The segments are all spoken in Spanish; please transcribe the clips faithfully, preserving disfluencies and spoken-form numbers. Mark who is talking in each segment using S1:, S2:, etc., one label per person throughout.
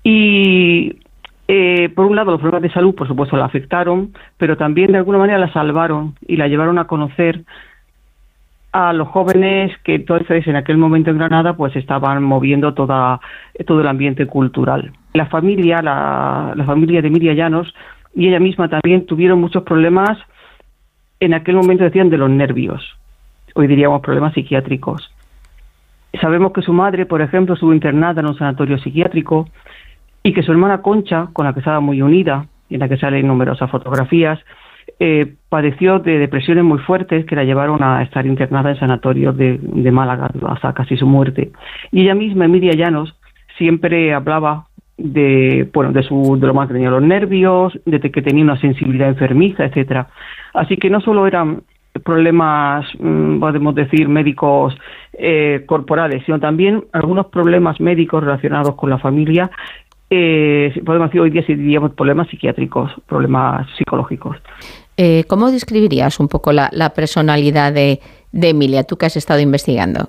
S1: Y eh, por un lado los problemas de salud, por supuesto, la afectaron, pero también de alguna manera la salvaron y la llevaron a conocer a los jóvenes que entonces en aquel momento en Granada pues estaban moviendo toda, todo el ambiente cultural. La familia, la, la familia de Emilia Llanos y ella misma también tuvieron muchos problemas, en aquel momento decían de los nervios, hoy diríamos problemas psiquiátricos. Sabemos que su madre, por ejemplo, estuvo internada en un sanatorio psiquiátrico y que su hermana Concha, con la que estaba muy unida, en la que salen numerosas fotografías, eh, padeció de depresiones muy fuertes que la llevaron a estar internada en sanatorios de, de Málaga hasta casi su muerte. Y ella misma, Emilia Llanos, siempre hablaba de bueno de su de lo mal que tenía los nervios, de que tenía una sensibilidad enfermiza, etcétera. Así que no solo eran problemas, podemos decir, médicos eh, corporales, sino también algunos problemas médicos relacionados con la familia, eh, podemos decir hoy día si diríamos problemas psiquiátricos, problemas psicológicos.
S2: Eh, ¿Cómo describirías un poco la, la personalidad de, de Emilia, tú que has estado investigando?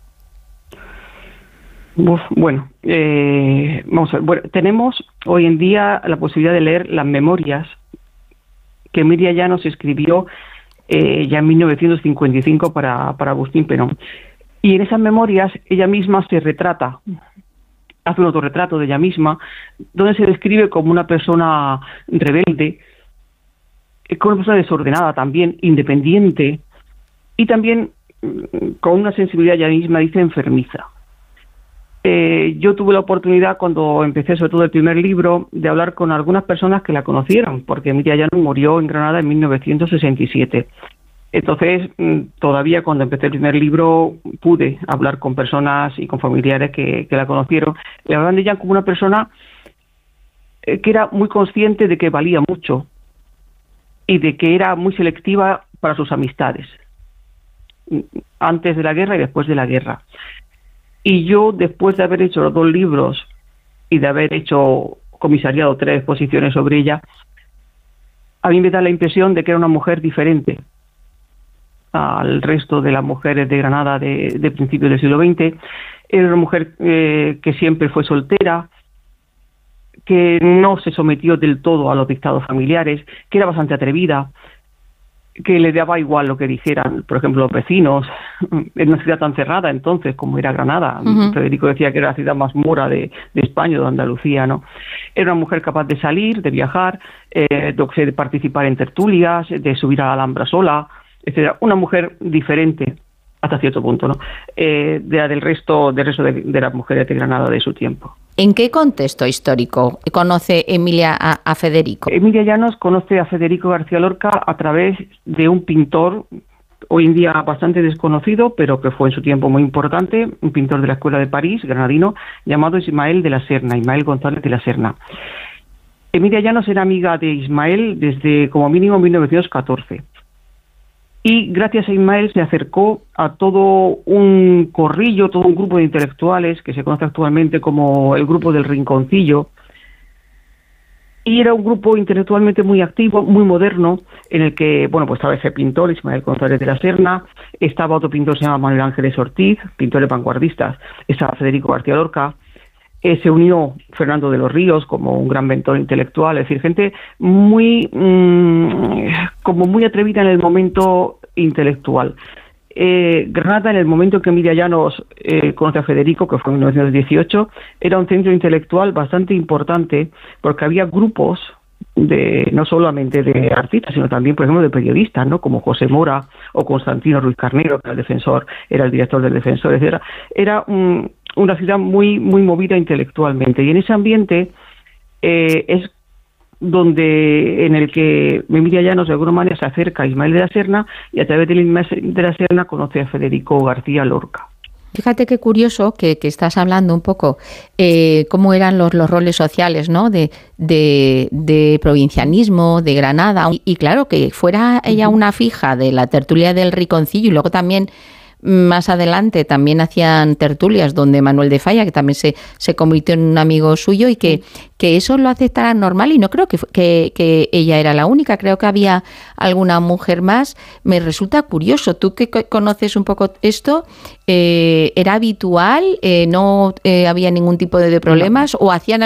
S1: Uf, bueno, eh, vamos a ver. Bueno, tenemos hoy en día la posibilidad de leer las memorias que Emilia Llanos escribió Eh, ya en mil novecientos cincuenta y cinco para, para Agustín Penón. Y en esas memorias ella misma se retrata, hace un autorretrato de ella misma, donde se describe como una persona rebelde, como una persona desordenada también, independiente, y también con una sensibilidad, ella misma dice, enfermiza. Eh, yo tuve la oportunidad, cuando empecé sobre todo el primer libro, de hablar con algunas personas que la conocieron, porque Emilia Llanos murió en Granada en mil novecientos sesenta y siete. Entonces, todavía cuando empecé el primer libro, pude hablar con personas y con familiares que, que la conocieron. Le hablaban de ella como una persona que era muy consciente de que valía mucho y de que era muy selectiva para sus amistades, antes de la guerra y después de la guerra. Y yo, después de haber hecho los dos libros y de haber hecho comisariado tres exposiciones sobre ella, a mí me da la impresión de que era una mujer diferente al resto de las mujeres de Granada de, de principios del siglo veinte. Era una mujer eh, que siempre fue soltera, que no se sometió del todo a los dictados familiares, que era bastante atrevida, que le daba igual lo que dijeran, por ejemplo, los vecinos, en una ciudad tan cerrada entonces como era Granada. Uh-huh. Federico decía que era la ciudad más mora de, de España, de Andalucía, ¿no? Era una mujer capaz de salir, de viajar, eh, de participar en tertulias, de subir a la Alhambra sola, etcétera. Una mujer diferente, hasta cierto punto, ¿no? Eh, de la del resto, del resto de, de las mujeres de Granada de su tiempo.
S2: ¿En qué contexto histórico conoce Emilia a, a Federico?
S1: Emilia Llanos conoce a Federico García Lorca a través de un pintor, hoy en día bastante desconocido, pero que fue en su tiempo muy importante, un pintor de la Escuela de París, granadino, llamado Ismael de la Serna, Ismael González de la Serna. Emilia Llanos era amiga de Ismael desde como mínimo mil novecientos catorce. Y gracias a Ismael se acercó a todo un corrillo, todo un grupo de intelectuales que se conoce actualmente como el Grupo del Rinconcillo. Y era un grupo intelectualmente muy activo, muy moderno, en el que, bueno, pues estaba ese pintor, Ismael González de la Serna, estaba otro pintor, se llama Manuel Ángeles Ortiz, pintores vanguardistas, estaba Federico García Lorca, eh, se unió Fernando de los Ríos como un gran mentor intelectual, es decir, gente muy, mmm, como muy atrevida en el momento intelectual. Eh, Granada, en el momento en que Emilia Llanos eh, conoce a Federico, que fue en mil novecientos dieciocho, era un centro intelectual bastante importante porque había grupos de no solamente de artistas, sino también, por ejemplo, de periodistas, ¿no? Como José Mora o Constantino Ruiz Carnero, que era el defensor, era el director del Defensor, etcétera. Era un, una ciudad muy muy movida intelectualmente, y en ese ambiente eh, es donde en el que Emilia Llanos de alguna manera se acerca a Ismael de la Serna y a través de Ismael de la Serna conoce a Federico García Lorca.
S2: Fíjate qué curioso que, que estás hablando un poco eh, cómo eran los, los roles sociales, ¿no? De, de, de provincianismo, de Granada, y, y claro, que fuera ella una fija de la tertulia del Rinconcillo, y luego también más adelante también hacían tertulias donde Manuel de Falla, que también se, se convirtió en un amigo suyo, y que, que eso lo aceptara normal, y no creo que, que, que ella era la única, creo que había alguna mujer más. Me resulta curioso, tú que conoces un poco esto, eh, ¿era habitual? Eh, ¿No eh, había ningún tipo de problemas? ¿O hacían